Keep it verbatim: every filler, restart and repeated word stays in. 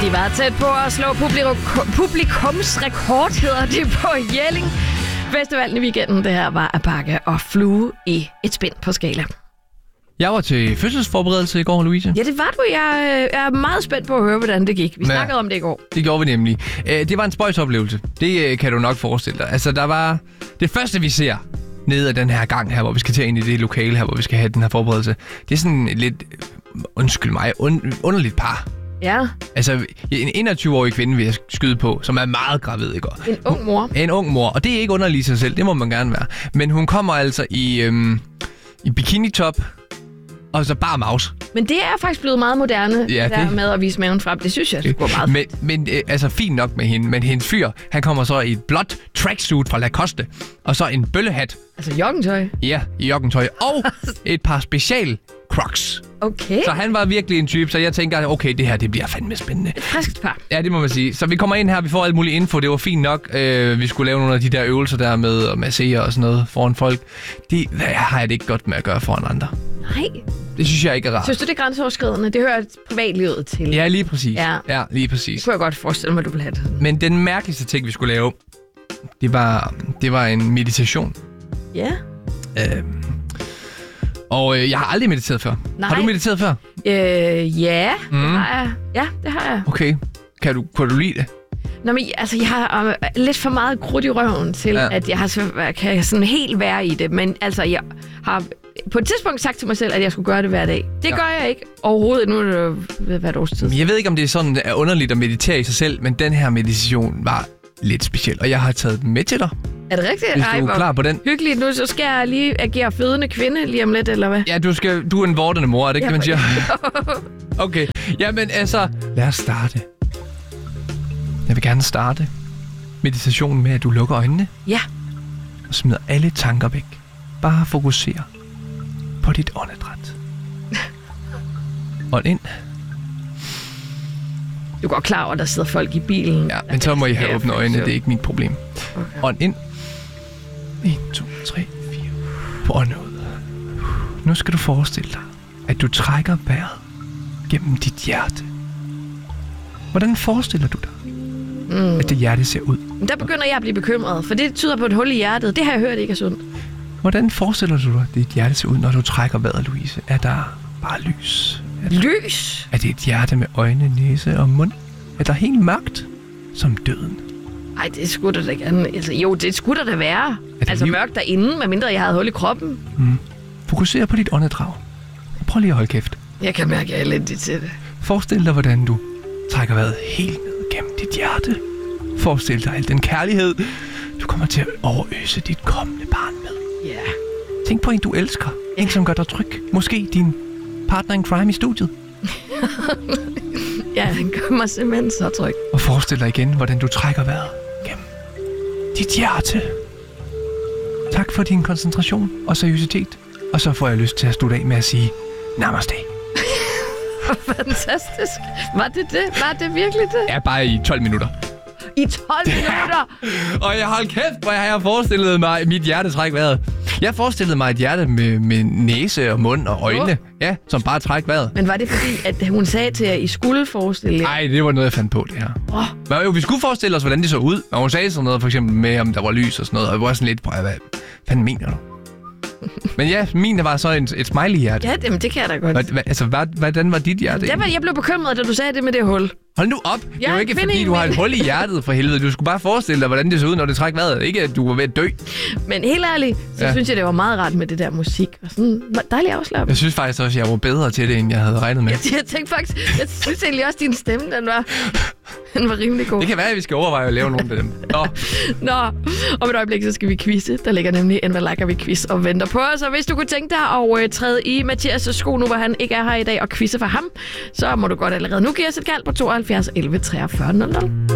Vi var tæt på at slå publikum, publikumsrekord, hedder det, på Jelling Festivalen i weekenden. Det her var at bakke og flue i et spind på skala. Jeg var til fødselsforberedelse i går, Louise. Ja, det var du. Jeg, jeg er meget spændt på at høre, hvordan det gik. Vi ja, snakkede om det i går. Det gjorde vi nemlig. Det var en spøjsoplevelse. Det kan du nok forestille dig. Altså, der var det første, vi ser nede af den her gang her, hvor vi skal til ind i det lokale her, hvor vi skal have den her forberedelse. Det er sådan lidt, undskyld mig, un- underligt par. Ja. Altså, en enogtyve-årig kvinde vil jeg skyde på, som er meget gravid, ikke? En ung mor. En ung mor, og det er ikke underligt i sig selv, det må man gerne være. Men hun kommer altså i, øhm, i bikini-top, og så bare mouse. Men det er faktisk blevet meget moderne, ja, der det... med at vise maven frem. Det synes jeg, det går meget. Men, men øh, altså, fint nok med hende. Men hendes fyr, han kommer så i et blåt tracksuit fra Lacoste, og så en bøllehat. Altså joggentøj? Ja, i joggentøj. Og et par special Crocs. Okay. Så han var virkelig en type, så jeg tænker, okay, det her, det bliver fandme spændende. Et friskt par. Ja, det må man sige. Så vi kommer ind her, vi får alt muligt info, det var fint nok. Øh, vi skulle lave nogle af de der øvelser der med at massere og sådan noget foran folk. Det har jeg det ikke godt med at gøre foran andre. Nej. Det synes jeg ikke er rart. Synes du, det er grænseoverskridende? Det hører privatlivet til. Ja, lige præcis. Ja, ja lige præcis. Det kunne jeg godt forestille mig, du ville have det. Men den mærkeligste ting, vi skulle lave, det var, det var en meditation. Ja. Øhm, og øh, jeg har aldrig mediteret før. Nej. Har du mediteret før? Øh, ja, mm. det har jeg. Ja, det har jeg. Okay. Kan du, kan du lide det? Nå, men altså, jeg har øh, lidt for meget krudt i røven til, ja. at jeg har, kan sådan helt være i det. Men altså, jeg har på et tidspunkt sagt til mig selv, at jeg skulle gøre det hver dag. Det ja. gør jeg ikke overhovedet. Nu er det ved hvert års tid. Jeg ved ikke, om det er sådan er underligt at meditere i sig selv, men den her meditation var lidt speciel, og jeg har taget den med til dig. Er det rigtigt? Hvis du er klar på den. Hyggeligt. Nu så skal jeg lige agere fødende kvinde lige om lidt, eller hvad? Ja, du, skal, du er en vortende mor, er det ikke, ja, man siger? Okay. Jamen altså, lad os starte. Jeg vil gerne starte meditationen med, at du lukker øjnene. Ja. Og smider alle tanker væk. Bare fokuser på dit åndedræt. Ånd ind. Du er godt klar over, at der sidder folk i bilen. Ja, men så må I have åbne øjnene. Det er ikke mit problem. Okay. Ånd ind. en, to, tre, fire. På ånd ud. Nu skal du forestille dig, at du trækker vejret gennem dit hjerte. Hvordan forestiller du dig, mm. at det hjerte ser ud? Der begynder jeg at blive bekymret, for det tyder på et hul i hjertet. Det har jeg hørt ikke er sundt. Hvordan forestiller du dig, at dit hjerte ser ud, når du trækker vejret, Louise? Er der bare lys? Er der, lys? Er det et hjerte med øjne, næse og mund? Er der helt mørkt som døden? Nej, det skulle der da gerne. Altså, jo, det skulle der da være. Altså liv? Mørkt derinde, medmindre jeg havde hul i kroppen. Mm. Fokuser på dit åndedrag. Prøv lige at holde kæft. Jeg kan mærke, at jeg er elendig til det. Forestil dig, hvordan du trækker vejret helt ned gennem dit hjerte. Forestil dig al den kærlighed, du kommer til at overøse dit kommende barn med. Ja. Yeah. Tænk på en, du elsker. Ja. En, som gør dig tryg. Måske din partner in crime i studiet. Ja, han gør mig simpelthen så tryg. Og forestil dig igen, hvordan du trækker vejret gennem dit hjerte. Tak for din koncentration og seriøsitet. Og så får jeg lyst til at slutte af med at sige namaste. Fantastisk. Var det det? Var det virkelig det? Ja, bare i tolv minutter. I tolv minutter? Og jeg hold kæft, hvor jeg har forestillet mig mit hjerte træk vejret. Jeg forestillede mig et hjerte med, med næse og mund og øjne. Oh. Ja, som bare træk vejret. Men var det fordi, at hun sagde til jer, at I skulle forestille jer? Nej, det var noget, jeg fandt på, det her. Oh. Men jo, vi skulle forestille os, hvordan det så ud. Og hun sagde sådan noget, for eksempel med, om der var lys og sådan noget. Og jeg var sådan lidt på, hvad fanden mener du? Men ja, min var så et, et smiley-hjerte. Ja, det, det kan jeg da godt. Hva, altså, hvad, hvordan var dit hjerte? Det var, jeg blev bekymret, da du sagde det med det hul. Hold nu op. Det er jo ikke, fordi du har et hul i hjertet, for helvede. Du skulle bare forestille dig, hvordan det så ud, når det træk vejret. Ikke, at du var ved at dø. Men helt ærligt, så ja. synes jeg, det var meget rart med det der musik. Og sådan dejligt afslappet. Jeg synes faktisk også, at jeg var bedre til det, end jeg havde regnet med. Jeg, jeg tænkte faktisk, jeg synes egentlig også, at din stemme, den var, den var rimelig god. Det kan være, at vi skal overveje at lave nogle af dem. Nå. Nå, om et øjeblik, så skal vi quizze. Der ligger nemlig en Hvad Lakker Vi quiz og venter på os. Og hvis du kunne tænke dig at uh, træde i Mathias' sko, nu hvor han ikke er her i dag, og quizze for ham, så må du godt allerede nu give os et kald på tooghalvfjerds elleve treogfyrre nul nul.